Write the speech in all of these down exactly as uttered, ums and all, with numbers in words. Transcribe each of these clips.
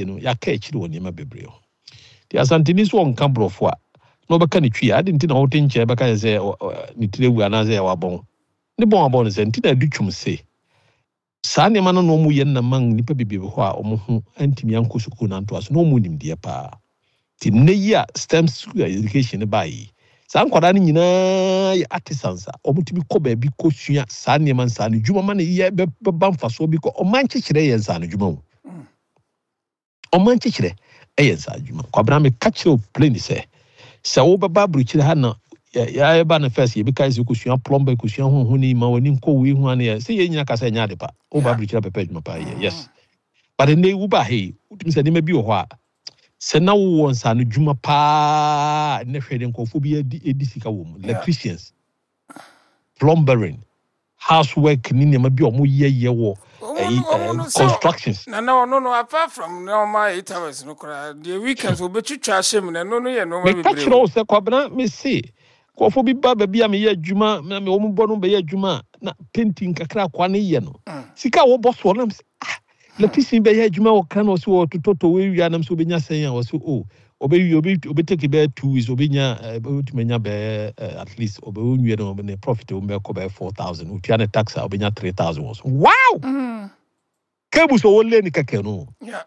tie no ya ka ekyiri woni ma bebre ho ti asantini so on kan brofo a no beka ne twi ade nti na wo tenche beka ze ne tirewu ana ze wa bon ne bon abon ze nti na dutwum se saa ne ma no no mu ye na man nipa bibebe ho a omo ho antimi anko suku na nto aso no mu nim de pa ti ne yi a STEM school education ba yi saa nkwada ne nyina ya artisans a omo timi ko ba bi ko sua saa ne man saa ne djuma ma ne ye be bamfa so bi ko o man kyekire ye saa ne djuma wo o man kyekire e ye saa djuma ko abra me catch o plane se se wo ba ba bruchire ha na ya ya ba na first ye bi kai se ko sua plumber ko sua ho ho ni ma woni nko wi ho ane se ye nyina kasa nya de pa o ba bruchire pepe djuma pa ye yes but ne wu ba he utumi se ne ma bi wo ho a se na wo nsa no djuma pa ne hwede nkofo bi edi sika wo mu electricians plumbering housework ni ne ma bi o mo ye ye wo constructions na no no no apart from normal eight hours no kra the weekends we betwitwa ashem na no no ye no ma be bre me se kwabna me se kofo bi ba ba bi am ye adwuma me wo mo bo no be ye adwuma na painting kakra kwa ne ye no sika wo boss wo na le pisi be ye adwuma wo kan wo so wo toto we wi anam so be nya sen ya wo so oh obe obe obe take be two weeks obe nya otumenya be at least obe onwie no be profit o be ko be four thousand utia na tax obe nya three thousand was wow mm kebu so wole ni keke no yeah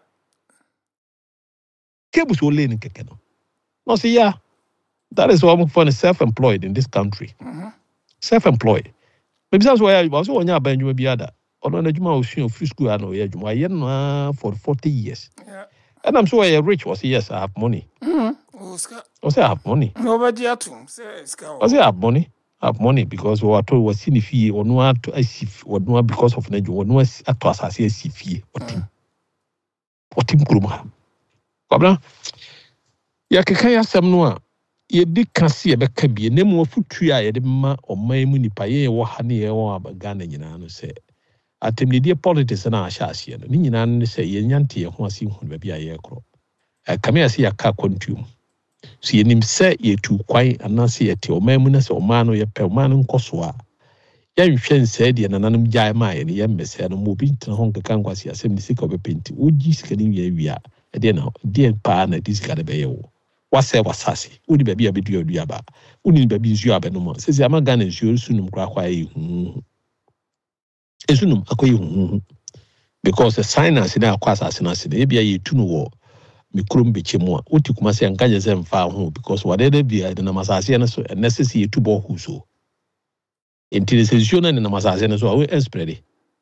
kebu so wole ni keke no no say yeah that is why I'm for self employed in this country mm-hmm. self employed maybe that's why I was onya ba ndwuma bi ada ono na dwuma o sua free school ana o ye dwuma ye no for forty years yeah. And I'm so uh, rich. Was yes, I have money. Mm-hmm. I say I have money. Nobody at home. I say I have money. I have money because we are told was in fee or no to I see or no because of Nejo or no at us as I see fee or team. Or team Kuruma. Cobra. Yakaya Samnoa. Ye did can see a back be a name of food tree. I had ma or my muni paye or honey or about Ghana, you know, say. Atem de politics na ahyaase no ni nyina ne se ye nyante ye ho ase hu ba bia ye kro e kame ase ya ka kontum so ye nim se ye tu kwan anase ye te o mamu na se o ma no ye pe o ma no nkoso a ye nhwe nse de nananum gyae ma ye ne ye mmese no mo bi ntena ho nkeka nkwase asem ni sika obepenti ogi sika ni wi awia e de na de pa na di sika de be ye wo wase wasase uni ba bia be du adua ba uni ba bi nsu aba no mo se se ama Ghana nsu sunum kra kwa ye hu esunum akoyi hu because the signers na akwa asase na se na bia ye tu no wo mikrom bechemu a oti kuma se ankaje se mfa ho because whatever bia na masase na so necessary ye tu bo hu so intelligence na na masase na so we spread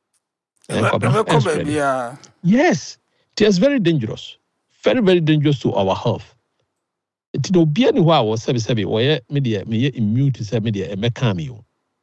yes it is very dangerous very very dangerous to our health it no bia ni ho a wo sebe sebe wo ye media me ye immune to say media e meka me o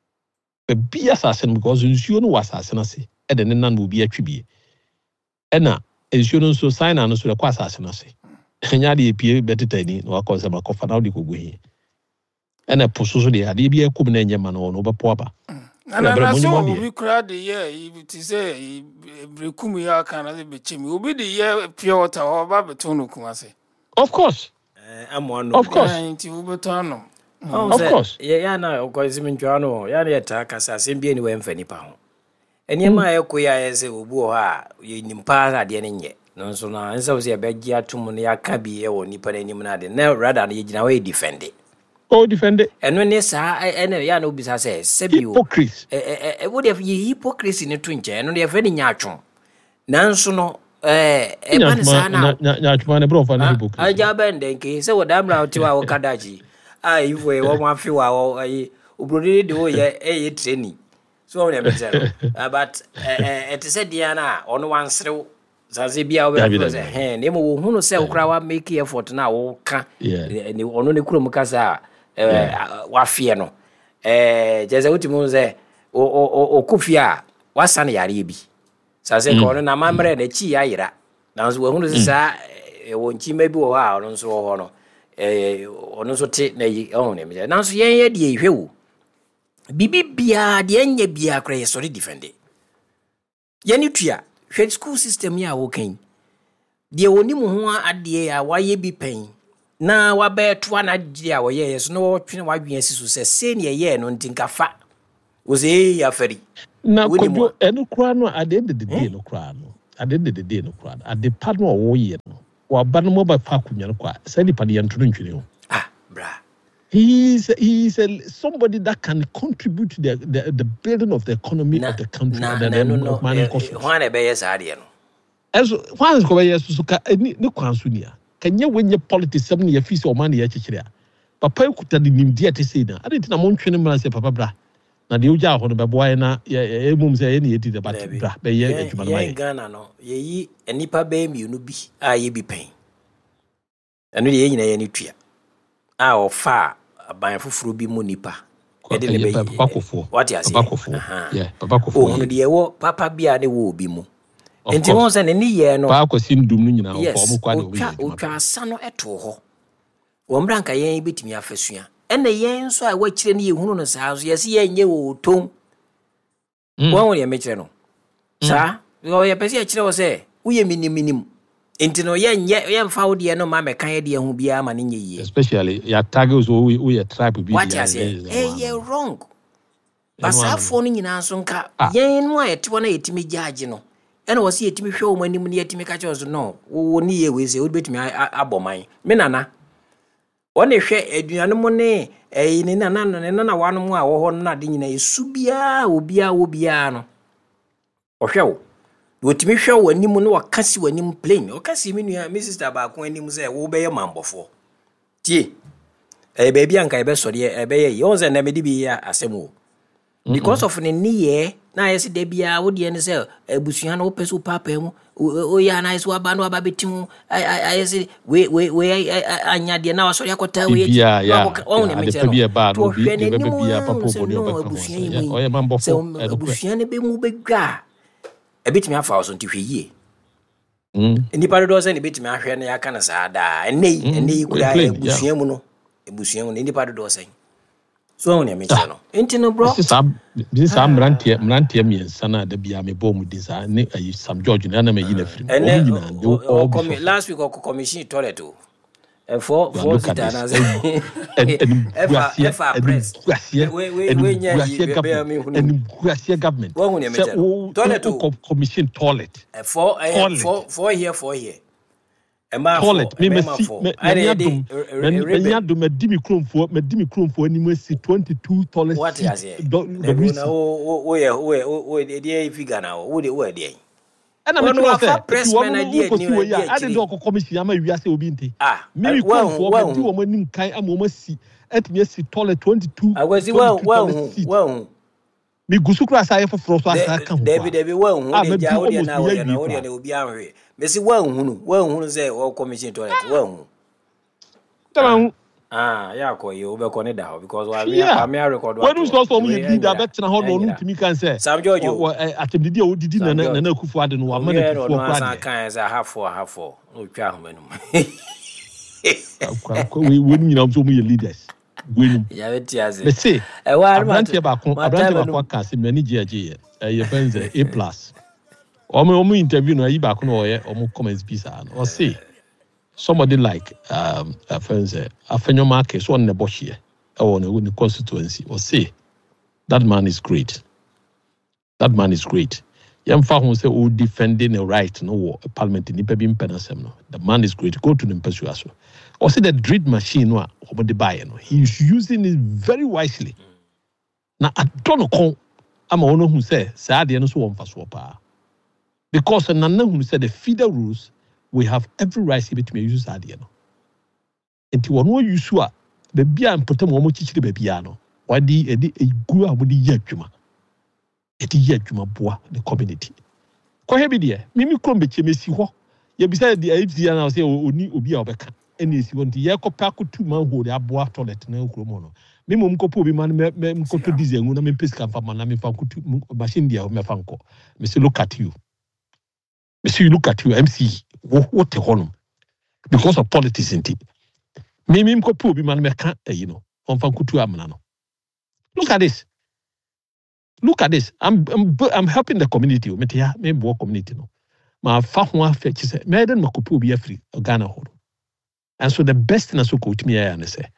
be assassin because nsuo no was assassin ase e de nan bo bi atwibie e na nsuo no so sign na no so de kwa assassin ase nya de epie betetani no akonse makofa na de koguhi e na poso so de ade bi akum na nyema no no be po aba na na so we crowd the year it is say brekum ya kan na be chemi obi the year pure water oba betonu kumase of course eh amwano of course nti ubetonu Oh, of course. Yeah, yeah, no, because I'm Joano, Yaneta, Cassassin, be anywhere in Fenipa. And you my queer as a boa, you impart at the end. No, so now, and so was a beg ya to Monia Cabi or Nippon and Nimonade, now rather than you away defend it. Oh, defend it. And when this, I and a Yano Bisa says, hypocrites. Eh, would have ye hypocrisy in a twinge, and only a very natural. Nanso. Eh, e man sana. Nyachman bro for hypocrite. I jabende, so what damn out to our Kadaji. I we one few hour I ubrodi do ye eh training so we be but eh it said Diana on one through zaze bia we say eh nemo wo hunu say ukra wa make effort na wo ka ni ono ne kurom kasa eh wa fie no eh jeze utimu say o o o kufia wasa na yare bi zaze ko no na mamre na chi ya yira na so wo hunu sa e wo nchi ma bi wo ha ono so wo ho no eh ono so te na yi oh ne me na so yen ye de ehwe wo bibi bia de enye bia kra ye sorry defend ye ni tua hwe school system ya wo kan de woni mu ho ade ya waye bi pen na wa be to na ade a wo ye so no twene wa dwen asiso se se ne ye no ntinka fa wo se ya fari na kojo enu kra no ade de de no kra no at the end of the day no crowd at the partner or year no or ban mobile fakunya no kwa say the party antunu ntwene ah bra he is he is a, somebody that can contribute to the the, the building of the economy na, of the country na, and na, no, the no, mining cost why be yes ade no as why is go be yes so ka ni ni kwanso nia kanye wenye politics sem ne yafi se o man ya kekere a papa ekuta de nimdi ate sei na ade tina mo ntwene mra se papa bra na de uja ho no be boy na e mum se ye ne yedi de bat bra be ye adwuma na ye Ghana no ye yi enipa be mi unu bi a ye bi pen eno de ye nyina ye ni tua a ofa aban foforo bi mu nipa e de ne be papa kofo what you say papa kofo yeah papa kofo o no de ye wo papa bia ne wo obi mu enti won se ne ni ye no papa kosi ndum no nyina ho mo kwa de obi o twa asa no eto ho wo mbranka yen betimi afasua ene yen so a wakire ne ye hunu no saa so yesi yen ye wo tom wo won ye mekire no saa wo ye pese ye kire wo se wo ye minim minim enti no yen ye yen fa wo de no ma meka ye de hu bia ma ne nye ye especially ya target so wo ye tribe bi what you say eh ye wrong basa fo no nyina so nka yen no a ye tiwo na yetimi judge no ene wo se yetimi hwe wo manim ne yetimi ka che so no wo ni ye we se wo betimi aboman me nana one hwe aduane mo ne eh ni nana ne nana wano mu a wo ho na de nyina esu bia obia wo bia no o hwe wo wotimi hwe wo anim no wakasi wanim plain wakasi me nua me sister ba ko anim se wo be ye mambofo tie eh ba bia nka e be sori e be ye yo ze na me di bi ya asemo because of ne niye na yesi de bia wo de ne se abusuan no peso papa mu o ya na iso aba no aba betimu ayesi we we we anya de na wasori akota we o ne me tell no to hwe ne be bia papa body o ye mambofo abusuan ne be mu begwa ebetimi afa so ntihwe yie mm nipa do se ne betimi ahwe ne yaka na saada enei enei kura abusuan mu no abusuan mu ne nipa do se so on ya me tell no enti no bro this am mrantie mrantie mi ensana da bia me bom disa ne ayi Sam George na na me yi na firi o come last week o commission toilet o e for for sita na say efa efa press we we we nya yi be me hunu and Gracia government wo hunu me tell toilet o commission toilet e for for for here for here e ma toilet me me si me nya do me di mi kromfo me di mi kromfo ani me si twenty-two toilet what you say na wo wo ye wo wo dey figure na wo dey wo dey ana me tell say pressman idea ni we ya ade do ko commission ama wi ase obi nte me mi kromfo me di wo mani nkan ama wo si etimi si toilet twenty-two agwezi wo wo wo mi gusu kura sa ye foforo so asa kan ho David David wo hu de ja wo de na wo de na wo de obi anwe me si wo hu nu wo hu say wo commission toilet wo hu tamam ah ya ko ye obe ko ne da because wa me am me record wa when so so mu ye leader betina ho no ntimi kan say Sam George atemdidi a odidi na na na kufu ade no wa ma na kufu kwa ade kan say hafo hafo no twa homanum ko we woni nyina so mu ye leaders gwenu ya beti aze me say e wa abrantie ba ko abrantie ba ko ka se mani G G e ye fenze A plus omo omo interview no yi ba ko no ye omo comments bi sa no o say somebody like um a fenze afenyo market so on the bush here e won the constituency o say that man is great that man is great yam fa hu say o defending the right no parliament ni pe bi mpenasem no the man is great go to the impesu aso or say the dread machine no obo de buy no he is using it very wisely na adono kon ama ono hu say say ade no so won fa so pa because na na hu say the feeder rules we have every right to be use ade no enti wono use a be bia mpotem wo mo chichire be bia no wadi edi egu a mo di yadwuma edi yadwuma boa the community ko hebi de mimi krom be chemesi ho ye bisa di A F C na say oni obi a obeka eni esi wonti ye ko pa ko tu man ho de aboa toilet na krom no me mom ko po bi man me me ko to diesel ngu na me pesa kan fa man na me fa ko tu machine dia me fa nko me say look at you me say look at you M C what the honum because of politics in it me me ko po bi man me ka you know on fa ko tu amna no look at this look at this i'm i'm, I'm helping the community me tia me bo community no ma fa ho afa chi say me den makopo bi afri Ghana ho and so the best na so ko timi ya na say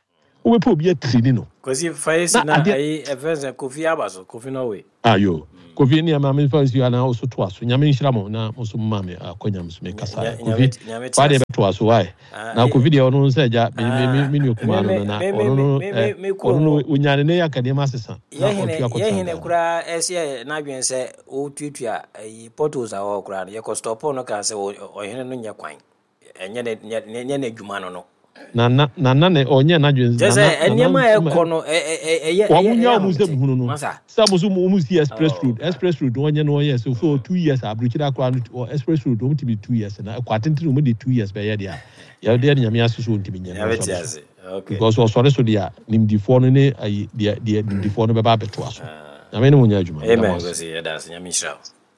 we put be a training. Because if face na a verse Kofi Abaso, Kofi Norway. Ayo. Kofi ni amame fans you are now also to us. Nyame nhyira na muso mame akonya muso me kasa. Kofi. Ba de beto aso why. Na Kofi de ono say ja me me me ni okuma no na ono no ono unyane ne yakadema sesa. Ye hene ye hene kura ese na dwen se o tutua yi portals a o kura ye ko stop no ka se o hene no nya kwan. Enye ne ne adwuma no no. Na na na na ne onye na dwen na. Just enema e ko no e e wa munya mu se hunu no. Sa muso mu si express road express road onye no yes so for two years abruchira kwa no express road o mti two years na kwa tentinu mu de two years be ye dia ya de nyame asusu ntimi nya. Okay. Because was sorry so dia nimdifo no ne ayi dia dia nimdifo no be ba beto aso. Nyame ne munya adwuma. Amen. Go see that's nyame shira.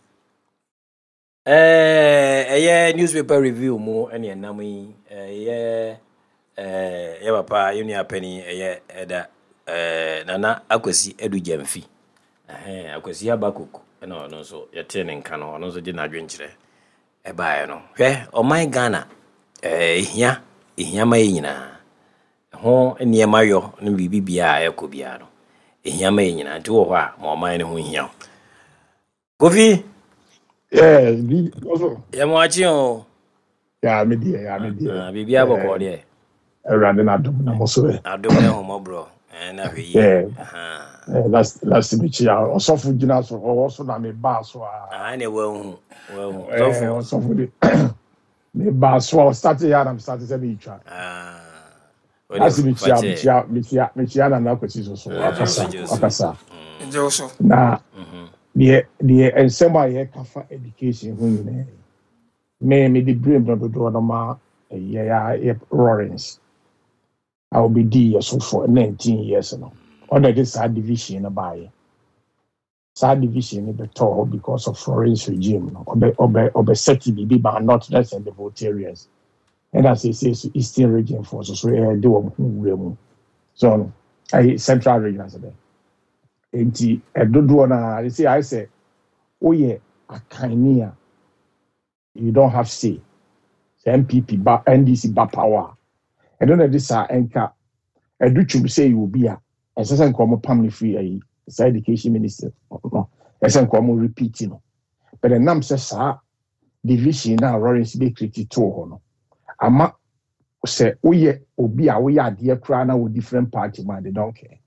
Eh eh newspaper review mu ene enam yi eh eh ya papa yuni apani eh eda eh nana akwasi edu jamfi eh akwasi abakuku no no so yete ne nka no no so di na dwenkyere e baaye no hwe o my Ghana eh ihia ihia ma nyina ho ene mayo no bibi bia yakobia no ihia ma nyina nti wo ho a ma o my ne ho hia Kofi. Yeah, the also. Ya mwachi o. Yeah, me dia, yeah, me dia. Ah, bibi aboko de. Around na dum na mo so. Adum na ho bro. Eh na hwe yi. Aha. Eh last last me chia. Osofu gina so o so na me ba so a. Ah, na we hu. We hu. Eh, osofu de. Me ba so start here am start say be twa. Ah. Last me chia, me chia, me chia, me chia na na kwesi so so. Akasa. Akasa. Njoso. Na. Mhm. The the and somebody kafa education who you know me me the brain brother do no ma yeah yeah Lawrence I will be D so for nineteen years now under this side division na buy side division be tall because of Lawrence regime no obe obe obe seti bibi ba not less than the Voltarians and as he says Eastern region forces so eh do who so I central region so there enti edodo na they say I say oh yeah akania you don't have say M P P ba N D C ba power I don't know this are enka educhum say you will be a essential come pam free a education minister no essential come repeating no but the nam say sa division na Lawrence be create to ho no ama say oh yeah obi a we ya de kra na with different party man they don't care.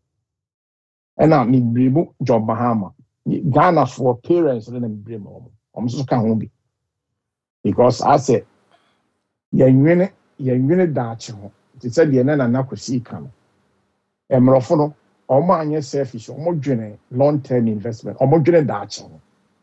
And now me bring John Mahama. Ghana for parents and them bring home. I'm so can home because I said, "Yeah, you win, yeah, you win that you." They said, "Yeah, na na kwesi kan." Emrofono, omo anye selfish, omo dwene long term investment, omo dwene that you.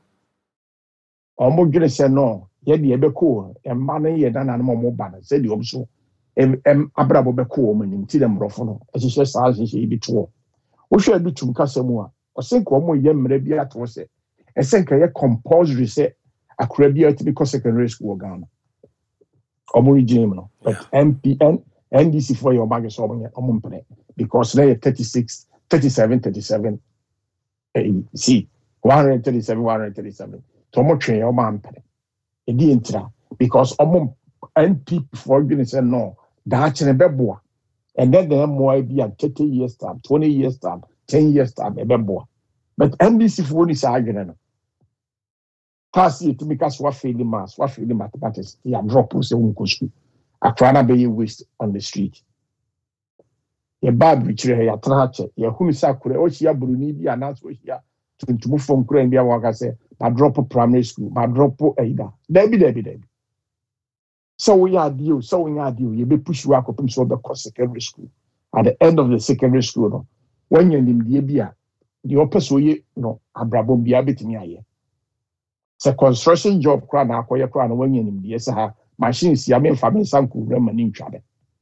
Omo dwene say no, yeah, the ebe cool. Emma na ye na na mo mo ba na said the obso. Em em abrabo be cool mo nim ti dem rofono. E hye sa hye bi to. Wo hwe bi tum kasemu a o sen ko mo ye mre bi ato se e sen ka ye compulsory se akura bi at because secondary school Ghana o mo regime no but M P N N D C for your bag so mo o mo mpre because they thirty-six thirty-seven thirty-seven eh see one thirty-seven one thirty-seven to mo twen o ma mpre e di entra because o mo N P P for you say no da chene beboa. And then there more be a thirty years time, twenty years time, ten years time, a bembo. But N D C for this argument. Pass it to because what failing mass, what failing mathematics, yeah, drop us a uncle school. A crana be waste on the street. A bad which you have trache, your humisakure, or she bruni be announced here to move from Crandia Waka say, my drop of primary school, my drop of Ada. Debbie, Debbie, Debbie. So we are deal, so we are deal. You be push work up into the secondary school. At the end of the secondary school, no, when you're in the Abia, the opposite way, no, Abrabom be abitting here. It's a construction job, crown, acquire crown, when you're in the S H machines, Yamin family, some could remain in trouble.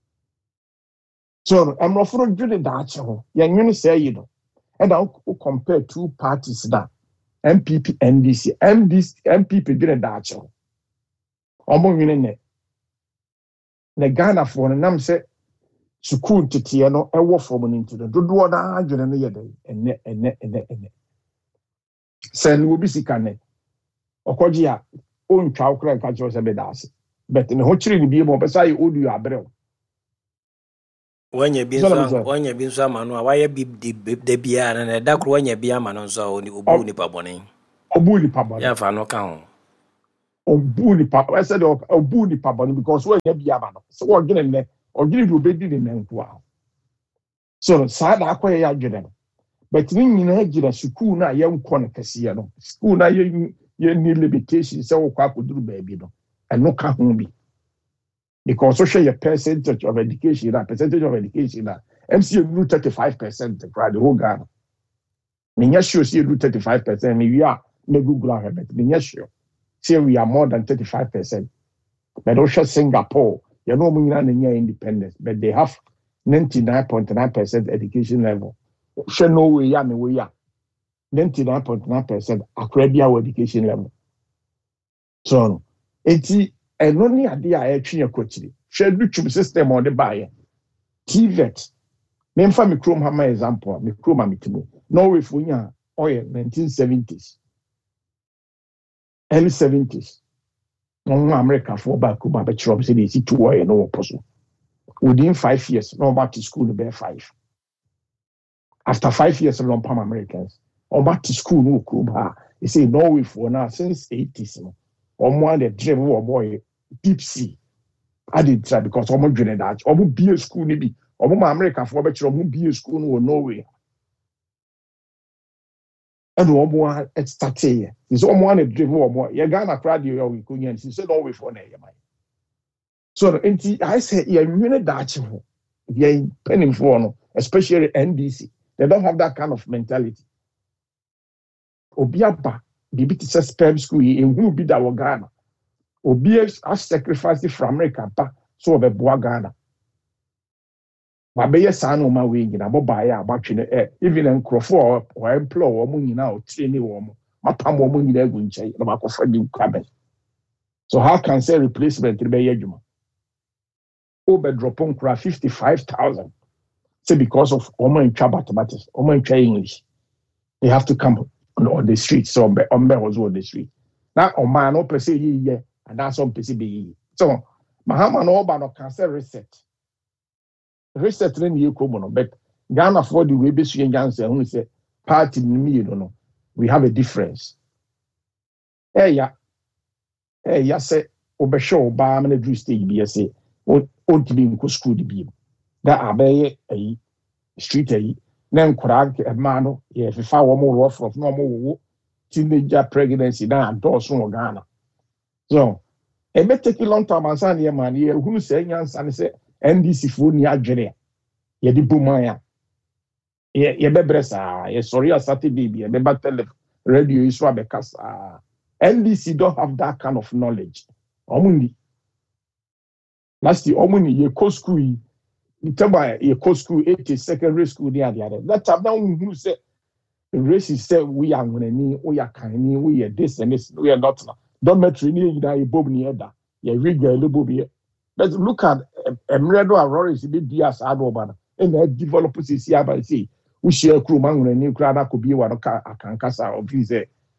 So I'm not for doing that. Young say, you know, and I'll compare two parties now M P P, N D C, M D C, M P P doing that. Omo winning na Ghana for na nam se school tete no e wo from into the dodo na adwene no yede enne enne enne enne sen wo bisika ne okoji a on twa okra nka jo se be dase but ne ho chiri ni bi mo be sai odu abrel when you been so when you been so man why you be the bia and that when you be a man so obu ni paboni obu ni paboni ya fa no kan obu ni paboni I said obu ni paboni because when you be a man so what giving ne or give you be di ne nko so sa da akoye ya gede but ni nyina gira school na ye nko ne kase no school na ye ye ni limitation say wo kwa koduru baabi no eno ka ho bi because social your percentage of education that percentage of education that M C A do thirty-five percent the whole Ghana me sure see do thirty-five percent me we are me Google have it me sure say we are more than thirty-five percent but also Singapore you know we are independence but they have ninety-nine point nine percent education level sure no way ya me we are ninety-nine point nine percent accredited education level so eighty and only idea I actually coaching share YouTube system on the buyer T V E T me mfa me Chrome hammer example me Chrome amitimo Norway for nya oil nineteen seventies early seventies no America for back kuma be chiro say dey see two oil no possible within five years no back to school be five after five years no Pam Americans or back to school no Cuba they say Norway for now since eighties no or more the dream or boy deep sea I did try because almost doing that almost be a school maybe almost America for better almost be a school no Norway and almost it started it's almost a dream or more you Ghana crowd you we could and she said Norway for na so I say yeah you know that you yeah penning for no especially N D C they don't have that kind of mentality obiaba bibi ti say sperm school in who be that Ghana Obi has sacrificed from America pa so be boa Ghana. Ba be yes anu ma we nyina bo ba ya abatwe eh even enkrofo or employ wo mu nyina o train wo mo mapam wo mu nyina egu nche na makofa di kwabe. So how can say replacement be yedwuma? O be drop on kra fifty-five thousand. Say because of omo ntwa mathematics, omo ntwa English. They have to come on, on the street so on be on be was on the street. Now on man no per se ye and that's some P C B. So, Mahama no Oba no can say reset. Reset in the Ecomono, but Ghana for the way Bessie and Jansen only say party in me, you don't know. We have a difference. Hey, ya, hey, ya say, Obesho, Barman, a Drew State B S A, or to be in school to be. That abe a street a then Kurag, a mano, if I found more rough of normal teenager pregnancy, now Dawson or Ghana. So, it may take a long time and say, man, who say, and say, N D C for near Jere. Ye di Bumaya. Ye bebresa, ye sorry, I started baby, ye better radio is because N D C don't have that kind of knowledge. Omundi. Last year, Omuni, ye co school, you tell by ye co school, eighty secondary school near the other. That's how now who say, the race say, we are going to we are kind, we are this and this, we are not. Don't make any that you bob near that. You read your little bit. Let's look at Emredo Aurora is a bit bias adobana. And they develop a C I by say, we share crew man and new crowd could be one of Kankasa of his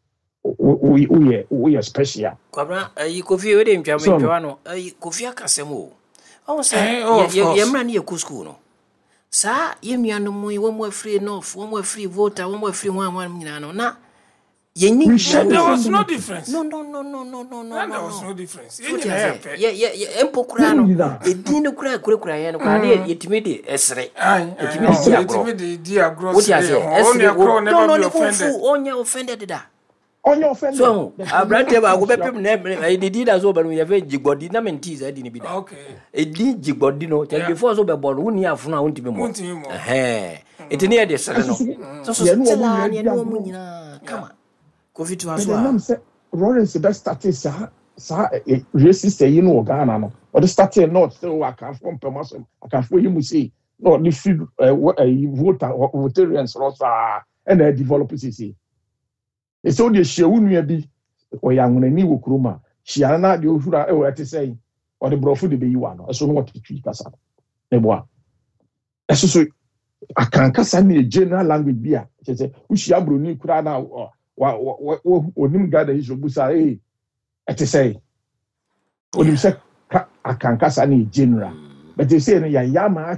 we we we are special. Cobra, you could feel him, Jamano, could feel Casemo. Oh, say, you're man near Cuscuno. Sir, you mean no more, one more free enough, one more free voter, one more free one, one minano. Now, you need there was no difference. No, no, no, no, no, no, no. There was no difference. Yeah, yeah, yeah. Empo Kurano. It didn't cry, cry, and cry. It made it esre. It made it dear gross. What you say? Only a crow never be offended. Only offended that. Only offended. So, I brought them. I go back to them. I did as well, but we have a jigbody. Na mentees. I didn't be that. Okay. It did jigbody. No, tell before so be born. Who near for now? Unti be more. Eh. It near the salon. So so. Come on. Covid to us. But say Lawrence best started sa sa racist say you know Ghana no. Or the started not so I can from permission. I can for you say no the free voter votarians also and they develop say. It's all the share unu bi o ya ngona ni wo kroma. Shia na de ohura e wo ate say or the brofo de be you ano. So no what twi kasa. Ne boa. Eso so akankasa ni general language bia. Say ushia broni kura na wa wa onim gada iso busa eh ete say onim say akankasa ni general but they say ya yama aka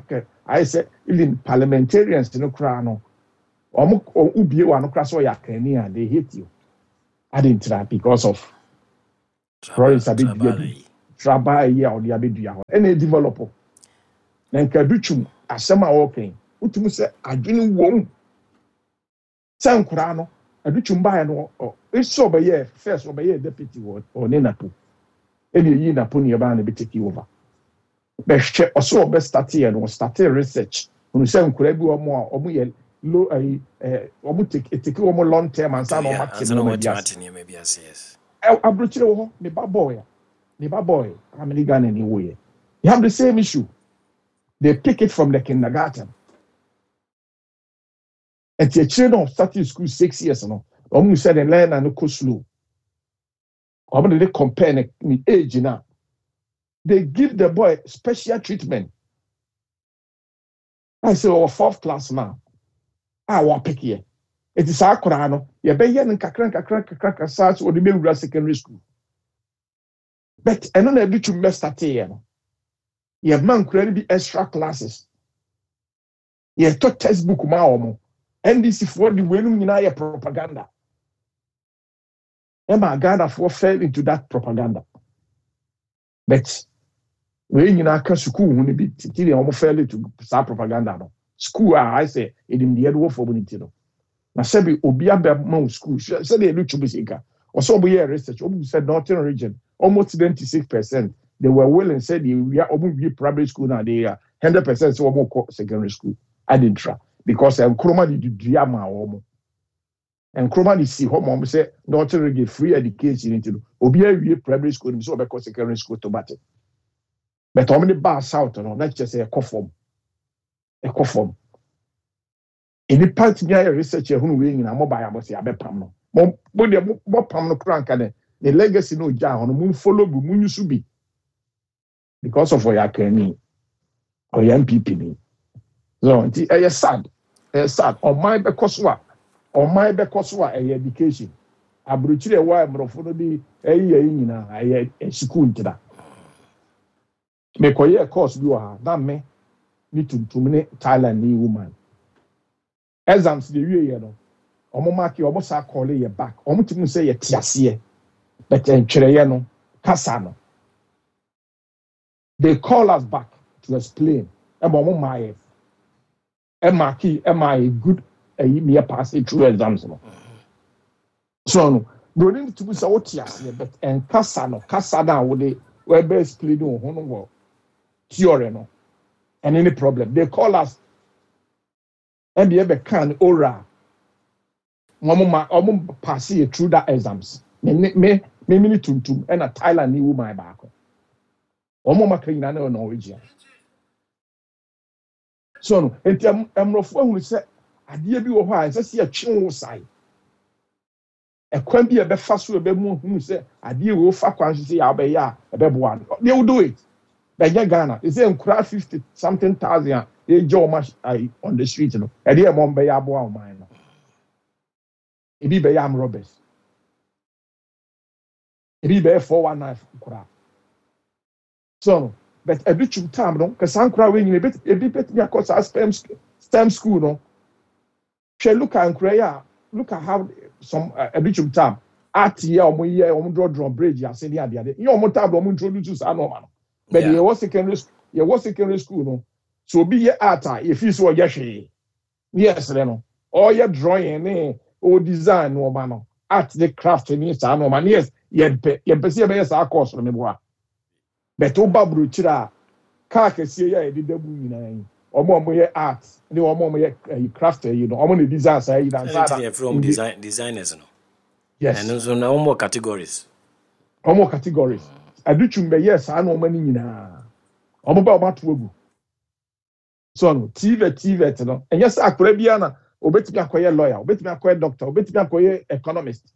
I say even parliamentarians no cry no. Omo ubie wa no cry so yakani and they hate you. I didn't try because of Florence Abidua. Traba here or the Abidua. Any developer. Then kabichum asema walking. Utumu say adwini wom. Say nkura no abichum ba no it's over here first over here deputy ward or nenapo. Any yi napo ni ba na be take over. Be hwe oso be start here no start research. Unu say nkura bi omo a omo ye low eh eh omo take take omo long term and say no market no maybe yes. Abrochire wo ne ba boy. Ne ba boy. How many Ghana ni wo ye? You have the same issue. They pick it from the kindergarten. And the children starting school six years no. Omo said they learn and go slow. Omo they compare the age now. They give the boy special treatment. I say our fourth class now. Ah, wa pick here. It is our Quran. You be here in kakran kakran kakran kasas or the middle secondary school. But I don't know to mess that here. You have man could be extra classes. You have taught textbook ma N D C for the winning in propaganda. Emma Ghana for fell into that propaganda. But when you know school when it be till almost fell into that propaganda. No. School I say it in the head for bonity no. Na sebi obi abema school say they look to be sika. Also we research obi said northern region almost twenty-six percent they were willing said we are obi primary school now they are one hundred percent so more secondary school. I didn't try because um kroma di dua ma omo. And kroma di si home say northern region free education into obi awie primary school so be secondary school to battle. But how many bars out no let's just say a conform. A conform. Any part near research who wing in a mobile about the abepam no. Mo mo de mo pam no crank and the legacy no ja on moon follow bu mun yusu bi. Because of your Kenny or your M P P. So it is sad. It's sad. On my bekoswa. On my bekoswa a education. Abruchire wa mrofo bi eh ye nyina aye school ntida. Me koye course bi wa na me ni tuntum ne Thailand ni woman. Exams the year you know. Omo mark you almost call you back. Omo timu say ye tiasie. But en twere no kasa no. They call us back to explain. Emo omo my e marki e my good e me pass through exams no. So no, we need to say what tiasie but en kasa no kasa da wo dey we be explain no ho no wo theory no. And any problem. They call us and the other can ora. Mama, I'm passing through that exams. Me, me, me, me, to to and a Thailand ni woman back. Omo making na no Norwegian. So no, and I'm I'm rofo who say, "Adie bi wo ho a say a chin wo sai." E kwan bi e be fa so e be mu who say, "Adie wo fa kwan say ya be ya e be boa." They will do it. But Ghana, is it nkura fifty something thousand? They join much on the street, you know. And they are more by abo mine. It be by am robbers. It be by four one nine nkura. So, but a bit of time, no, because I'm crying a bit, a bit better because I STEM STEM school, no. She look at nkura, look at how some a bit of time. At year or more year, or draw draw bridge, I say the idea. You know, more time, or introduce I know, man. But yeah. You was secondary school, you was secondary school, no. So be your art, if you saw yashi. Yes, no. All your drawing, eh, or design, no man. Art the craft in this, I know, man. Yes, you you perceive yes, our course from me. But to Babru Chira, Kaka see ya did the boon, or more art, no more craft, you know, only design say from design designers, no. Yes, and also no more categories. No more categories. I do chumbe yes, I know money na. Omo ba ma tuogu. So no, T V T V no. And yes, akure bia na obetimi akoye lawyer, obetimi akoye doctor, obetimi akoye economist.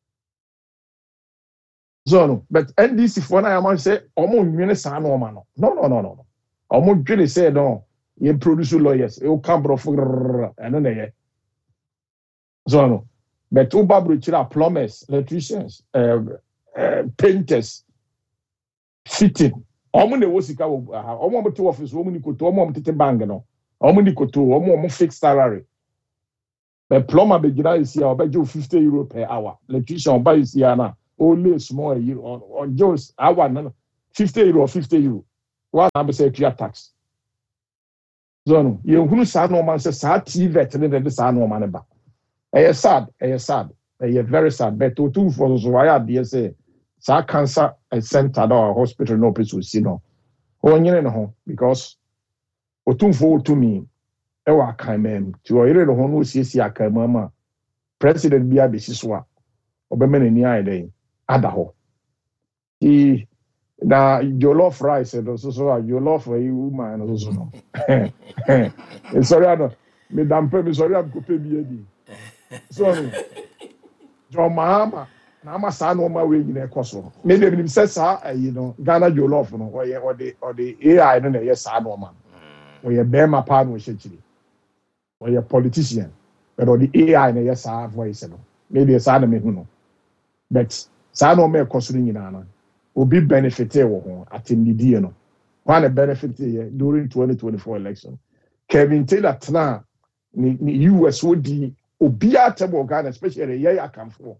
So no, but N D C for na am say omo nwene sa na oma no. No no no no. Omo dwene say no, you produce lawyers, you can bro for and no ye. So no. But uba bro plumbers, electricians, uh, uh, painters, fitting. Omo ne wo sika wo omo mo to office wo mu ni ko to omo mo tete bang no omo ni koto omo omo fixed salary the plumber be gina is here obejo fifty euro per hour electrician buy is here na only small year on on just hour na fifty euro or fifty euro what am say clear tax so no you hunu sa no man say sa T V te de sa no man ba eh sad eh sad eh very sad but to two for so why dey say sa cancer center or hospital no person see no onyere no ho because otumfo to me e wa kan mem ti o yere no ho no siesie akan mama president bia be siso a obemene ni ai dey ada ho i na jollof rice and so so jollof for you woman so so no e sorry ano me dampe me sorry am ko pe bi edi so no jo mama na ama sa no ma we nyina ekoso me dem nim se sa ayi no Ghana jollof no o ye o de o de A I no na ye sa no ma o ye be ma pa no hechiri o ye politician but o de A I na ye sa voice no maybe sa na me hu no but sa no me ekoso nyina na obi benefit wo ho atendidie no one benefit here during twenty twenty-four election Kevin Taylor tna ni, ni U S odi obi atebo Ghana especially ye akamfo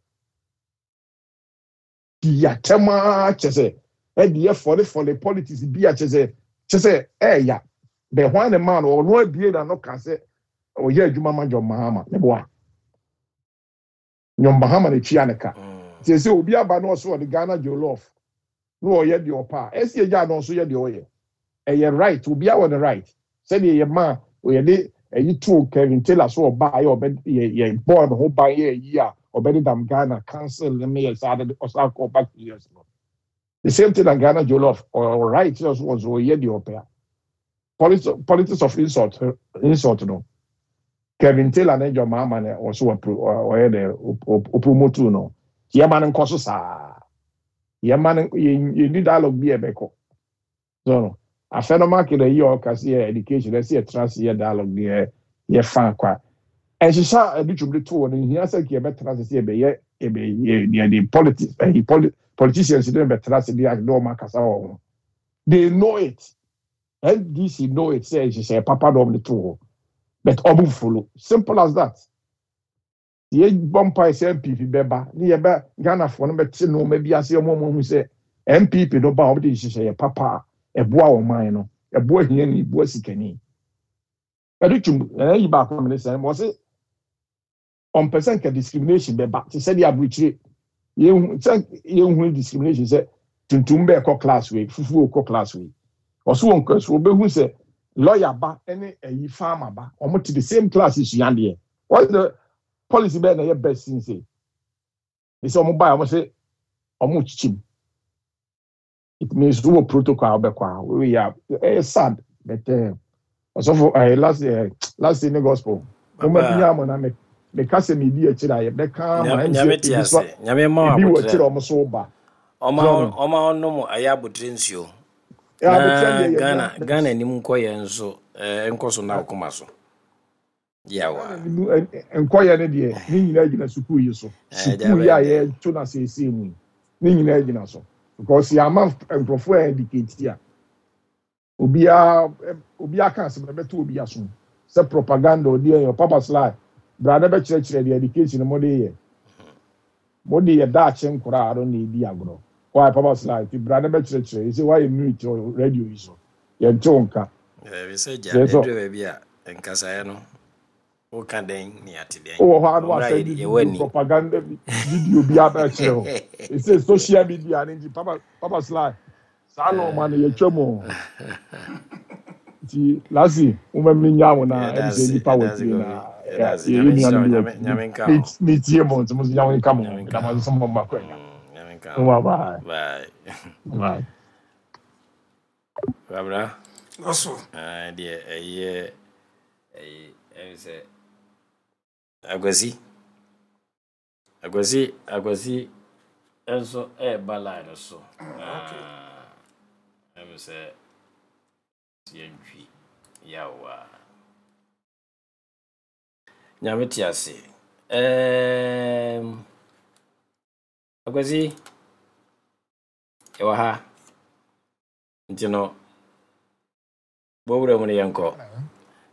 ya tema chese e die for the for the politics bi a chese chese eh ya the one man or no bie na no ka se o ye adwuma ma John Mahama ne boa John Mahama ne tia ne ka chese obi aba no so the Ghana jollof no ye di opa esi eja no so ye di oye e ye right obi a won the right say ye ma o ye de eyi to Kevin Taylor so oba ye obe ye boy no ba ye yi a obedi dam Ghana cancel the me say the osa go back to years no the same thing in Ghana jollof or right just was o ye di opa politics politics of insult insult no Kevin Taylor na John Mahama na also o ye de o promote no ye man nkoso sa ye man ye need dialogue be ebeko so no a phenomenon ke the year kasi education let's see a trans year dialogue be ye fan kwa and she saw a bit to one he has a better as ye be ye be the politics politicians don't better as the no makasa they know it and D C know it says she say papa dom the two but obu follow simple as that ye bompa is M P P beba ni ye be Ghana for no bet no maybe as your mom who say M P P no ba obi she say papa e boa o man no e boa hia ni boa sikani edutum eh yi ba ko me say mo say on percent ka discrimination beba ti say dia bruchire ye ye hu discrimination say tuntum be ko class way fufu ko class way oso won ko so be hu say lawyer ba any ayi farmer ba omo to the same class is yande what the policy be na ye best thing say this omo buy omo say omo chichim it means do protocol be kwa we are eh sad but uh, also for uh, last uh, last in the gospel omo biya mo na me me kase me di akira ye be kan ma nyameti ase nyame ma bi wo kira omo so ba oma oma onno aya botrensuo ya botre Ghana Ghana ni munko ye nso eh nkoso na okoma so yawa enkoye ne de ni nyina gina suku yi so suku ya ye to na se se mu ni nyina gina so because ya man emprofo educate ya obia obia kan se be to obia so se propaganda odi your papa slide brother be chire chire the education mo de ye mo de ye da che nkura aro na edi agro why papa slide the brother be chire chire you say why you mute your radio is so ye ntonka eh we say ja e be bia enkasa ye no o kan den ni atiden oh how do I say propaganda video bi aba chire it say social media and papa papa slide sa no man ye twemo ti lasi o me nya wo na e say ni power ti na ye ni nyamenka ni ti e mo mo nyamenka mo kama so mo makwa nyamenka bye bye bye Babra also ah dia eh eh eh say agwazi agwazi agwazi enso e bala no so okay em say tienwi yawa nyameti ase em agwazi ewa ntino bowure mun yanko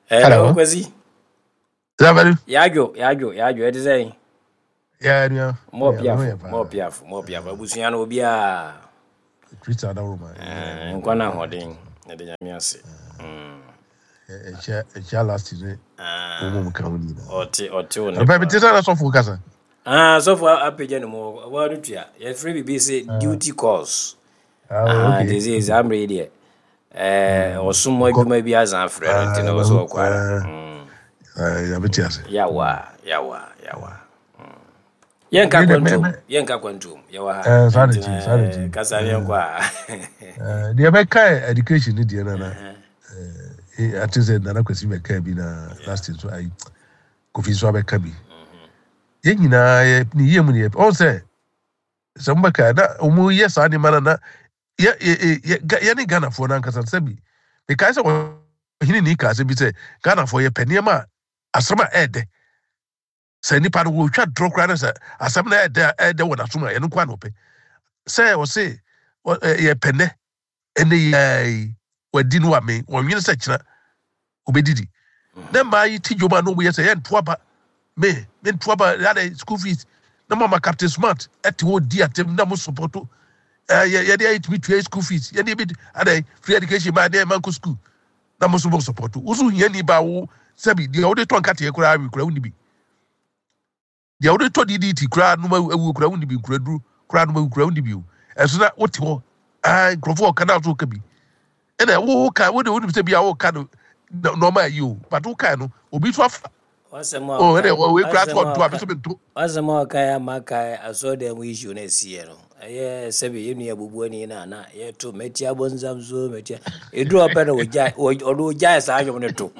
Hello, Kwesi. Zabari. Yajo, yajo, yajo. Edi say. Yeah, yeah. More piafo, more piafo, more piafo. Abusuya no bia. Christian na Roma. Eh, nkwana hodin. Edi nyame ase. Mm. Eh, eh, last year. Ah. Omo mkawuni na. Oti, oti one. Ba bitisa na so focus. Ah, so for apeje no mo. Wa rutua. Ye free B B C duty calls. Ah, okay. This is I'm ready. Eh, osumo adwuma bi azan frɛ no nti na wo so kwara. Eh, ya betiase. Yawa, yawa, yawa. Yen ka kwantum, yen ka kwantum. Yawa. Eh, sanity, sanity. Kasa yen kwa. Eh, the be kai education ni dia na na. Eh, at least na na kwesi be kai bi na last year so ai kofi so be kai bi. Yen nyina ni yem ni o say samba ka na omu yes ani mana na ya ya ya ni Ghana for na nkasa sabi because say hini ni ka say bi say Ghana for ye peniema asama ede say ni pa no wo twa dro kra na say asama na ede ede wo na suma ye no kwa no pe say o say ye pene ene ye wadi no ame wonwene say kira obedidi na mai ti joba no ye say ye ntoa ba me me ntoa ba ya school fees na mama Captain Smart eti wo di atem na mo support eh ya dey it me to school fees ya dey bit adai free education ma dey man ko school na mo support support usu hia ni ba wo sabi dey wo dey ton kate kura awi kura uni bi dey wo dey to D D T kura no ma awu kura uni bi kura duru kura no ma kura uni bi eso na wo ti ho ah grofo kana so ka bi e na wo ka wo dey wo bi bia wo ka no normal you but wo ka no obi to afa oh ene we kura to to abi so bento Asema kaya maka asode mu issue na sie no eh sebi yenu abubu ani na na ye to metia bonzam so metia edu opere oja odo oja sa anyo ne to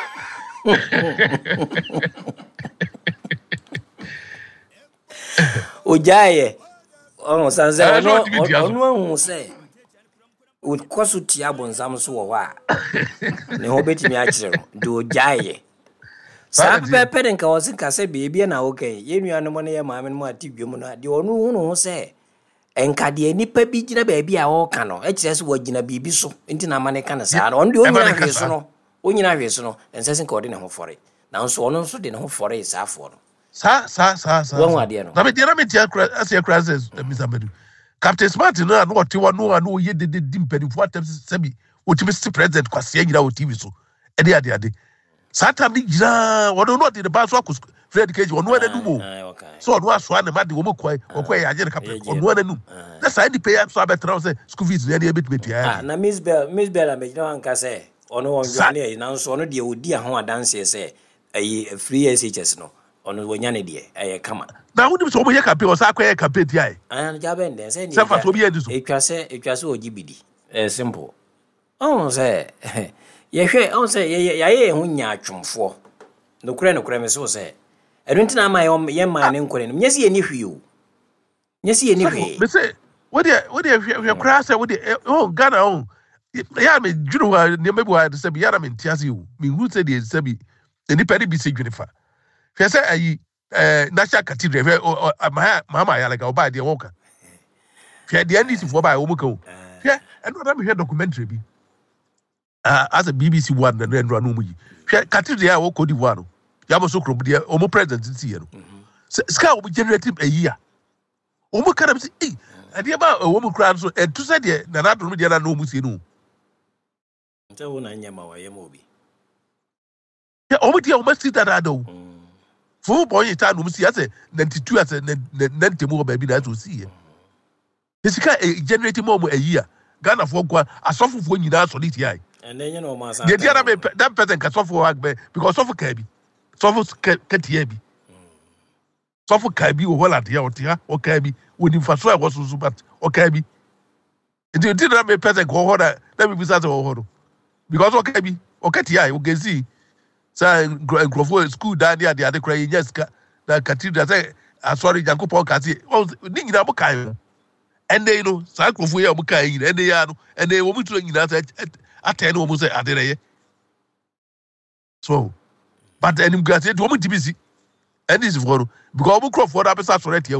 ojaye on sanze ono ono hu se o kosu tia bonzam so wo wa ne ho betimi a kire no do ojaye sa pepe den ka wosi ka se beebie na okay ye nuanom ne ye maame no atidwom no de onu hu no se enka de nipa bi gina beebi a wo ka no e kire se wo gina bibi so nti na mane ka na sa no onde onyina hwe so no onyina hwe so no ensese nka ode ne ho fore na nso ono nso de ne ho fore sa afo no sa sa sa sa won ade no na me de na me tia asia crisis Mister Bedu Captain Smart no na o te wa no no ye de de dimpanifo atem sebi o ti be president kwase nyina o T V so e de ade ade Satan ni gira wono no de ba so akos Fred Keji wono na numo so wono aso na ma de wo mokoi okoi ya je kapre wono na num na sai di pay so abetra say school fees na e bit metia ah na Miss Bell Miss Bell am gira anka say ono won gwane na nso ono de odi aho adanse say ayi free S H S no ono wonya ne de ayi kama na wodi so mo ye campaign o sa akoye campaign ti ai ah na ja ben den say ni sefa to bi edi so etwase etwase ogibidi eh simple ono say ye hwe on say ye ye ho nya atwomfo no kure no kure me so say edunti na ma ye ma ne nkore no nyesi ye ni hwe o nyesi ye ni hwe me say what dey what dey hwe kura say what dey oh Ghana oh ya me dwuru wa ne mebu wa say bi ya na me ntiase o me hu say dey say bi eni pedi bi say dwunifa hwe say ayi eh national cathedral hwe mama ya like oba dey woka hwe dey ndisi fo ba o muka o hwe eno na me hwe documentary bi Uh, as a B B C one and then run no muyi. Cathedral wo Cote d'Ivoire no. Ya mo so krom dia omo president ti ye no. Ska omo generative a year. Omo kana bi say eh ade ba omo kra so e to say dia na na do no dia na no mu sie no. Nta wo na nyama wa ye mo bi. Ya omo dia omo sit that ado. Fu boy ta no mu sie ase ninety-two ase ninety mo ba bi na so sie. Esika generative mo a year. Ghana for kwa asofofo nyina solid here. And then you know ma sa. The dia be that person ka sofo work be because sofo ka bi. Sofo ka tie bi. Sofo ka bi o hola dia o tia o ka bi woni faso e woso so but o ka bi. The dia be person ko hola na be bisa o hodo. Because o ka bi o ka tie o gezi. Sa grofo school da dia dia de kra yenyeska na cathedral say sorry Jankopon ka say ni nyina mo kan. And they know, Sacrifice Mukai, and they are, and they will be doing that at ten almost at the so, but then you got it, woman to be busy, and this is for because we crop for that for it.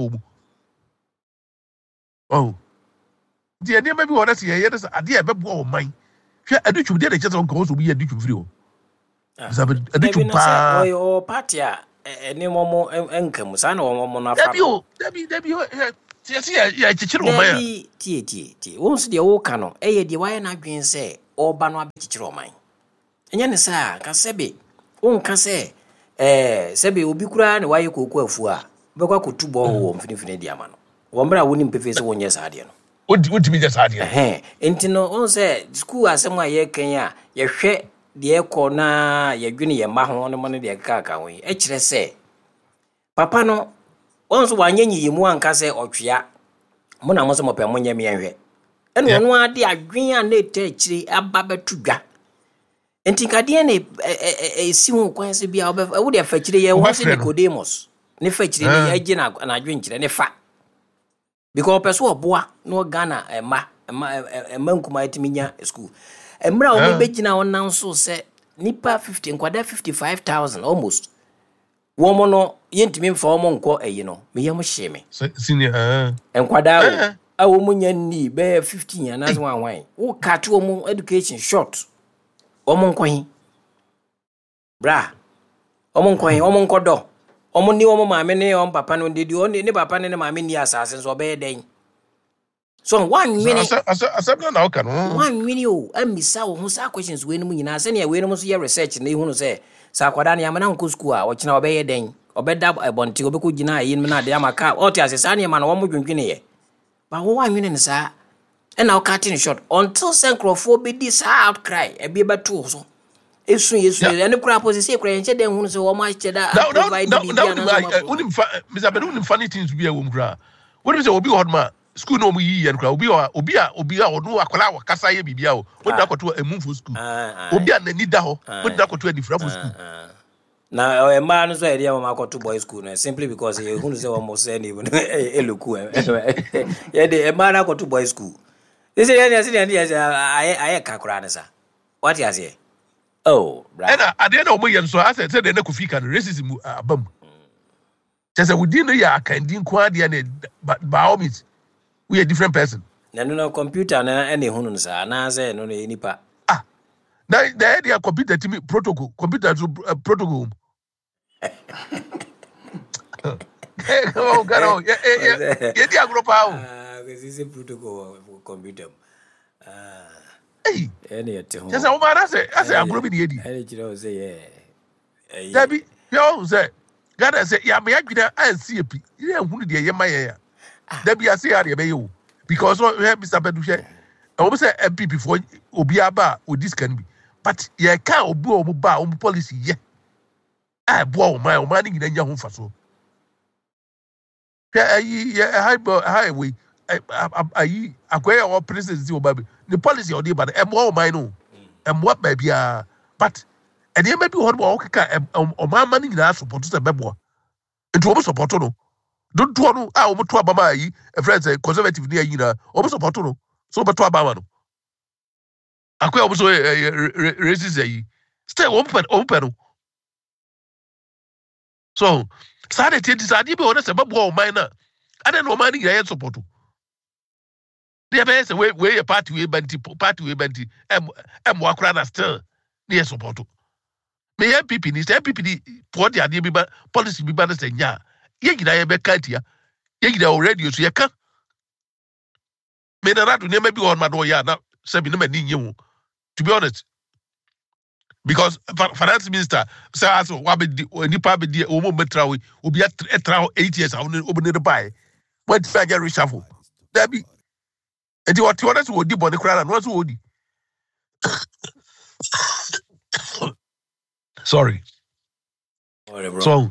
Oh, dear, never be honest here. Yes, I dear, but oh, mine. I do you did just on course to be a duty of you. Mister Adichu pa. Oyo party a ene momo enkam sa na momo na fa. Debi o, debi debi o. Tiasi ya ya chichiro man. Debi tie tie tie. Won so de wo ka no eye de waye na adwen se oba no abechichiro man. Enya ne sa ka sebe. Won ka se eh sebe obi kura ne waye koku afu a bekwa kotu bo wo mfinifini di ama no. Wo mbra woni mpefe se wonye sa de no. Odi odi mi just ade. Eh enti no on se school asem a ye kan a ye hwe de ko na ye dwene ye ma ho no mo ne de ka ka ho e kire se papa no on so wanyenyi yimu anka se otwea mo na mo se mo pe mo nya me enhwe ene ono ade adwen a na eta kire aba betudwa enti kade ne e si ho kwan se bia wo de fa kire ye wo se Nicodemus ne fa kire ne ye agi na na adwen kire ne fa because person oboa no Ghana ema ema ema nkuma etiminya school emra o be gina won so se nipa fifty nkwada fifty-five thousand almost wo mo no yentimi mfa wo mo nko eyi no me yam hye me senior eh enkwada a wo mo nya ni be fifteen ya na so anwan wo kat wo mo education short wo mo nko hin bra wo mo nko hin wo mo nko do omo ni omo maame ne om papa no dedi o ne papa ne maame ni asase so be den so one minute asabna na oka no one minute o amisa wo ho sa questions we no nyina se ne we no so ye research na ehunu se sa kwada ne amana nko school a wo kina obe den obeda ebonti obeko gina yi na de amaka o ti asesa ne ma no wo mo dwendwene ye ba wo one minute sa e na o cutting short until synchrophobic sa outcry e be beto so esu yesu ene kura position kura enche den hunu se wo ma cheda provide bibia na unim Mister Bedu unim funny things be wo mkura what be say obi hodma school no mu yi yen kura obi obi a obi a odo akola wakasa ye bibia o won da koto emunfo school obi a nani da ho won da koto adifrafo school na e ma no so e dia ma koto boy school no simply because e hunu se wo mo se ni eluku ye de e ma na koto boy school this is ye say ye say aye aye kakura na sa what you say. Oh, right. And at the end of my year, so I said, "Say the next week and racism abam." Just say we didn't know can didn't quite and but by all means, we a different person. No, no, no, computer na any hunun sa na say no any pa. Ah, now the idea computer to me protocol, computer to uh, protocol. Hey, oh, God, oh, yeah, yeah, yeah, yeah, yeah, group out. Ah, this is a protocol computer. Ah. Hey, any at home. Just a woman, I say, I say, I'm going to be the idiot. I say, yeah. Debbie, you say, God, I say, yeah, me, I get I see a P. You know, who did my hair? Debbie, I say, I be you because we have Mister Beduche. I always say, M P before Obiaba or this can be, but yeah, can't obu obu ba obu policy, yeah. I bow my money in a young faso. Yeah, yeah, high highway. I I acquire our presidency baby. The policy or the but I'm all mine no. And what maybe uh but and there may be one more okay or my money in our support to the bebo. And to almost support no. Don't to no I almost to Abama a friend say conservative near you know almost support no. So but to Abama no. Acquire also raises a still open open. So Saturday is a deep honest about mine. I don't know money I support. The best way way a party way banty party way banty em em wakra still near support. Me M P P ni M P P for the idea be policy be ban say nya. Ye gida ye be kantia. Ye gida already so ye kan. Me na radu ne maybe on my do ya na say be no mani nyi. To be honest. Because finance minister say aso wa be nipa be die o mo metra we obi etra eight years I will obi ne buy. What if I get reshuffle? That be and you what honest would be on the crowd and what's woody. Sorry. So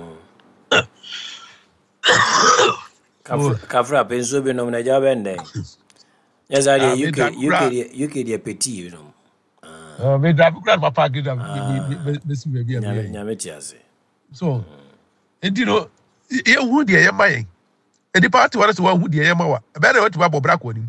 Kafra penso be no na jabende. Yes, I you could you could you could be petit, you know. Uh me drive grab papa get am me see me be am. Nyametiase. So and you know e hu de ye mai. E di party what is one hu de ye ma wa. Be na what ba bobra ko ni.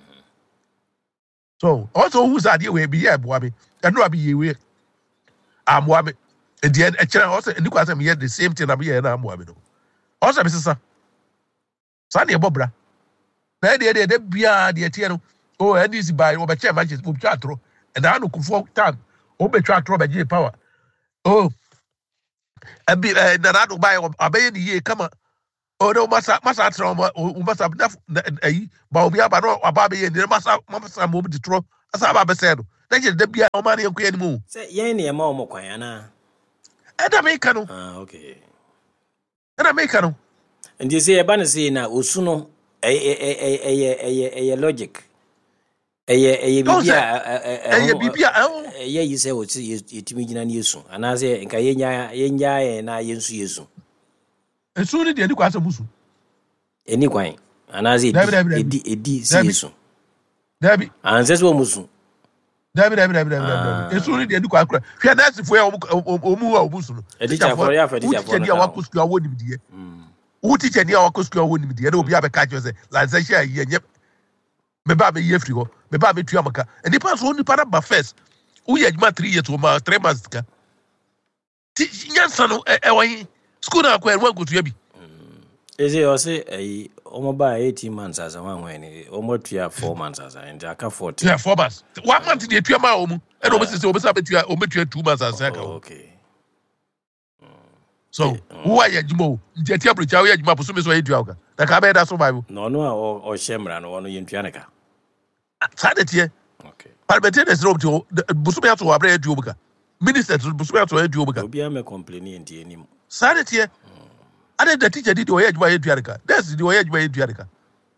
So also who's that we be here boabe and no be we am boabe and the e kira also and because am here the same thing am here na am boabe no also be sister sa na e bobra na de de de bia de tie no oh and this by we be chair matches we twa tro and I no kufo time we be twa tro be give power Oh, abi na na do buy obey the year come. Oh no, masa masa trauma o masa na ayi ba obi aba no aba be ye ni masa masa mo bi tro asa aba be say no na je da bia o ma na yanku ya ni mu say yen ne ma o mo kwan ana e da me ka no ah okay e da me ka no ndi say e ba na say na osu no e e e e e logic eye eye bibia eye bibia eye yi say o ti yetimi gina na Yesu ana say nka yenya yenya ye na yensu Yesu esu ni de ni kwa samusu eni kwan ana say edi edi si Yesu dabi anse so musu dabi dabi dabi dabi esu ni de ni kwa kura hwe na asifo ya omu wa omusu no teacher for ya for teacher for na wa kusku awo ni de wo teacher ni wa kusku awo ni de na obi abeka je say la say share ye nye me ba be ye free ho me ba be tua maka and the pass only para ba first wo ye adwuma three years o ma three months ka ti nyansa no e wan school na akwa enwa gotua bi eze o say eh omo ba eighteen months as one when omo tua four months as and aka forty yeah four months one month dey tua ma omu e no be say omo say be tua omo tua two months as aka okay so who are you mo nti ati abro cha wo ye adwuma po so me so ye tua ka na ka be da so bible no no o shemra no no ye tua ne ka sada tie okay parliamentarians rob to busu be ato abra ye tua buka ministers busu be ato ye tua buka obi am complain enti enim sada tie ade the teacher did o ye adwuma ye tua ka that's the o ye adwuma ye tua ka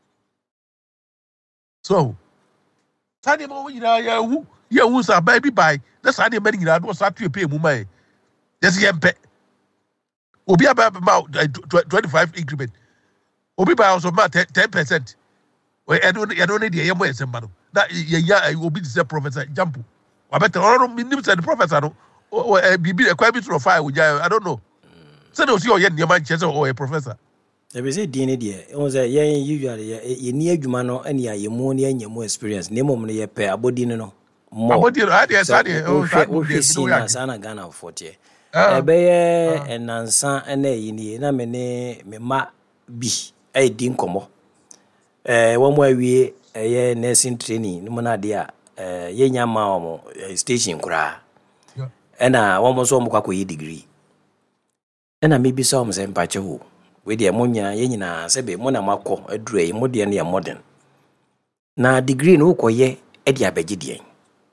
so sada mo nyina ya hu ye hu sa ba bi bai na sada me nyina do sa tua pay mu mai yes ye mpe obi aba ma twenty-five increment obi ba also ma ten percent we edo edo ne de ye mo esem ba no na ye ya obi say professor Jampo wa better no minim say the professor no bibi e kwa bi through file we I don't know say no see o ye ne man che say o a professor e be say din ne de e won say ye usually ye ni adwuma no ane ya ye mo ne anya mo experience ne mom ne ye pe abodi ne no mo abodi no ade ade o hwe sana Ghana forty ebe ye enansa ene yi ni na me ne me ma bi e di nkomo eh wo mo awie eh nursing training no na de a eh ye nya ma wo station kura ena wo mo so mo kwakọ yi degree ena me bi so mo se mpache ho we de mo nya ye nyina se be mo na makọ aduru e mo de na modern na degree no ko ye e de abegye de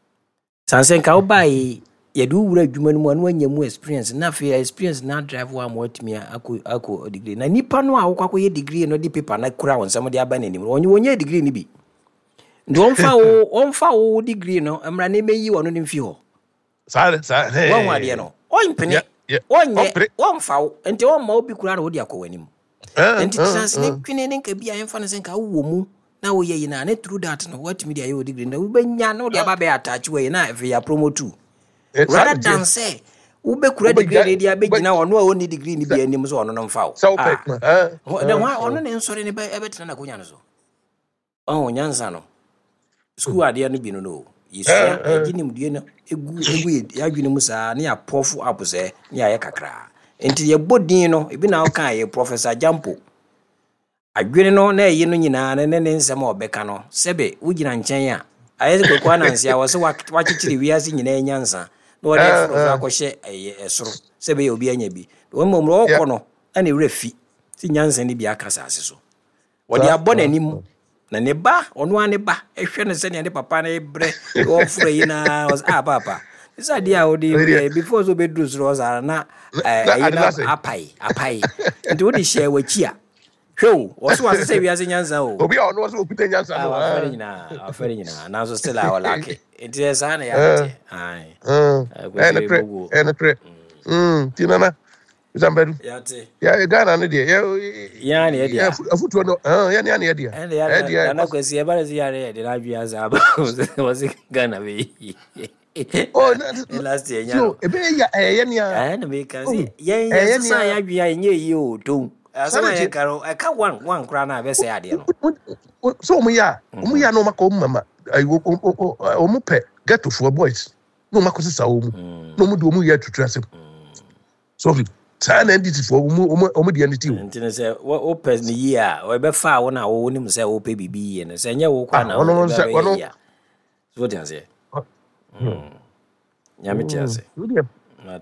sansen ka wo bai ye do wura adwuma no mu anu anya mu experience na fe experience na drive wa mo atimi ako ako degree na nipa no a wo kwakọ ye degree no di paper na kura won sam de aba na nim wonye wonye degree ni bi ndo onfa wo onfa wo degree no amra na meyi wono ni mfi ho sa sa hey won wade no onpene onye onfa wo ente won ma obi kura na wo di akọwanim ente trans ne kwene ne nka bia emfa ne senka wo mu na wo ye yina na through that no what media ye degree na wo benya no de aba be attach we na fe ya promote rather than say ube kura degree dia begina wono a woni degree ni bia anim so wono no mfa wo so pek eh then why wono ne nsore ne be ebetena na konya no so oh nyansa no school ade no bi no no yesu aginim die no egu egu ya dwene mu saa ne ya pofu apose ne ya kakra enti ye bodin no ebi na oka ye professor Jampo adwene no na ye no nyina ne ne nsem obeka no sebe wugina nchen a aye kwekwa na nsia wo se wachichiri wiase nyina nyansa no de fro akọhye esoro sebe ye obi anya bi wo momro okọ no na refi ti nyansa ni bi akasa ase so wo de abọ nanim na ne ba onu ane ba ehwe ne se ne de papa na ebre wo fro yi na was ah papa isa dia o de before so be drus ro za na eh na apai apai nti wo de share wachia hwe wo so wase se wiase nyansa o obi a onu wase okute nyansa no afere nyina afere nyina na so still a lake nti esa na ya te ai eh ne pre eh ne pre mm tinana Zambadu. Ya te. Ya Ghana ne de. Ya ya ne de. Ya afutu no. Ah ya ne ya ne de. Eh de ya. Na kwesi e bare ya ne de na bia za ba. Was Ghana be. Oh, last year nya. So e be ya eh ya ne ya. Eh na me kan si. Yen yen sa ya bia nye yi o to. Asama ye karo e ka one one kra na be say ade no. So mu ya, mu ya no maka o mama. Ai o mu pe get to for boys. No maka sisa o mu. No mu do mu ya tutrasem. So sa na nditi fo omo omo de nditi wo ntine se wo pes ni yi a wo be fa wo na wo nim se wo pe bibi ye ne se nya wo kwa na wo be ya so de ase mm nya me ti ase wo de mate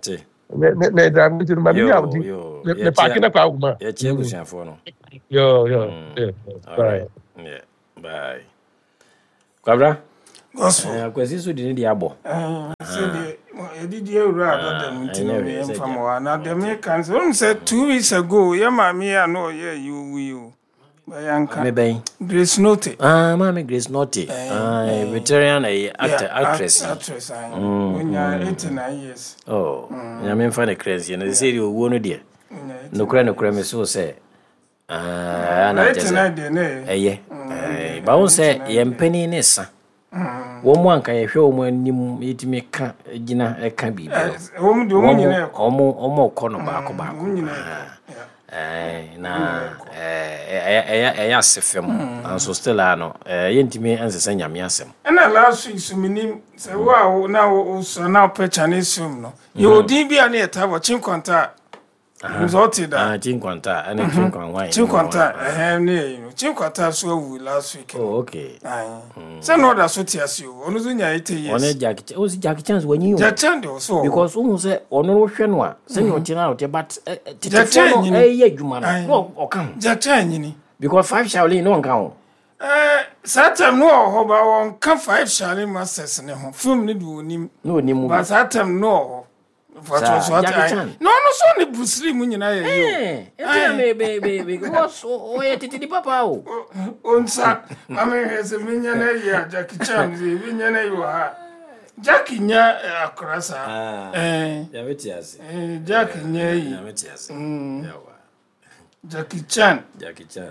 ne ne ne da mi tin ma mi ya udi ne pa ki na kwa aguma ya che busiafo no yo yo bye yeah bye Kwabra gospel akwasi so di ne di abo eh se di edidi ewura da dem ntino me mfam wa na dem kan so um say two weeks ago ya ma me ya no ye you we Bayanka. Me ben. Grace Note. Ah, Mama Grace Note. Ah, veteran actor, actress. Actress. When you are eighty-nine years. Oh, I mean, find a crazy. And they say you won't dear. No crane, no crane, so say. Ah, and I just say, eh, yeah. But I say, yam penny nessa. One one can show when you eat me dinner, it can be. Home do one, you know, almost corner back back. Eh na eh eh eh asefem anso still ano eh yentimi ansesa nyame asem na last week so minim say wow na o so na picture ni sum no you din bia na eta bo chinkwanta result da ah chinkwanta ana chinkwan wine chinkwanta eh na you know chinkwanta so we last week oh okay ah say no da so tiasi o onu so nya eighty years ona jack o si jack chance wanyi o jack chance so because who say ono ro hwe no a say no tina o te but titefo no eh ye adwuma no o kan jack chance ni because five shaolin no kan o eh satam no ho ba won kan five shaolin masters ne ho film ni du onim no onim but satam no for so what no no so ni busri mu nyina ye yo eh be be be because o ye titi papa o onsa mama hese minya na ye Jackie Chan zi minya na yo ha Jackie nya akrasa eh ya metiase eh Jackie nya yi ya metiase yawa Jackie Chan Jackie Chan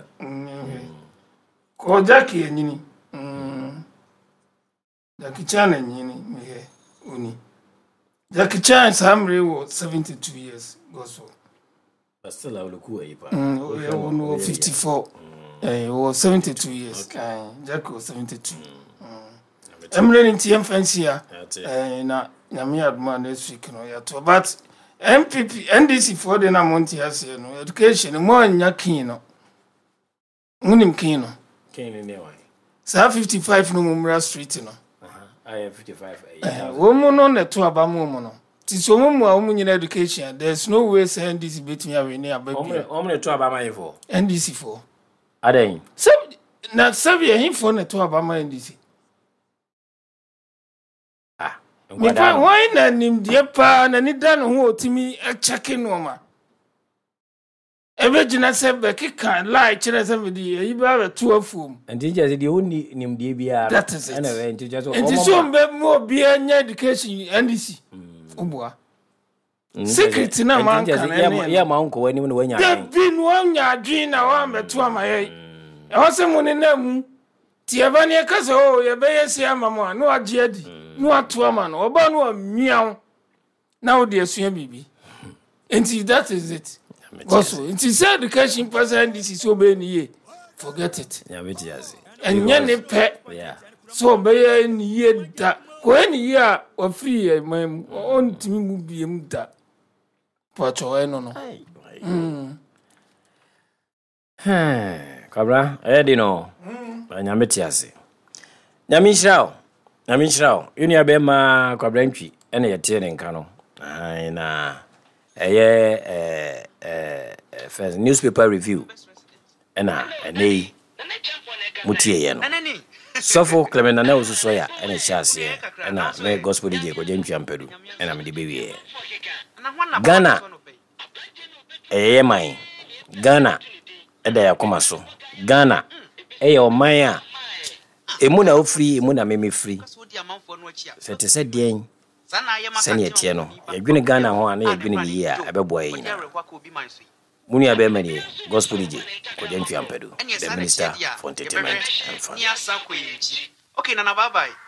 ko Jackie enyini mm Jackie Chan enyini me oni Jackie Chan Samre was seventy-two years goso but still I will go ipa mm no fifty-four eh was seventy-two years eh Jackie was seventy-two Emre nti emfancy ya eh na nyame aduma next week no ya to but M P P N D C for the na monti ase no education mo anya kin no ngunim kin no kin ne why sa fifty-five no Mumra street no I have fifty-five. Eh, woman no na to abamu mo no. Ti so mo mu a wo nyina education. There's no way say N D C bet me awe ni ababi. Omre omre to abama ye for. N D C for. Aden. Se na sabi e him for na to abama N D C. Ah. Me fa why na nim die pa na ni dan ho otimi e check no ma. Ebe jina se be kika lie kire se be di e ba be to afum. And teacher say the only nim die bia. That is it. Anyway, teacher so. And so be mo bia nya education N D C. Ubua. Secret na man kan na. Ya ma unko wani no wanya. The bin wanya adwin na wa beto amaye. E ho se mo ne na mu. Ti e ba ne ka se o ye be yesi amamo no age adi. No ato ama no. Oba no miaw. Na wo de asua bibi. And that is it. Also, it is education person this is so many forget it. Yeah, wait yazi. And yen pet. Yeah. So be any year that when year or free my own team will be that. But I don't know. Mm. Hmm. Kabra, I didn't know. Nyameti yazi. Nyamishrao. Nyamishrao. Uni abema kwa brenchi. Ene yetiene nkano. Ai na. Eh eh eh first newspaper review ena ene mutie ye no sofo Clement na uso soya ena chase ena me gospel D J ko James Ampedu ena me de bewie Ghana eh mai Ghana eda ya koma so Ghana eh o man a emu na ofri emu na meme free se te se den sani etie no yadwene Ghana ho ana yadwene ni yi a abeboa yi na muni abema ni gospel D J ko James Ampedu the minister for entertainment and fun. Okay, nana bye bye.